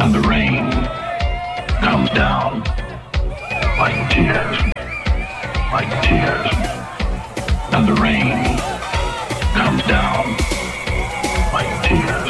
and the rain comes down like tears, and the rain comes down like tears.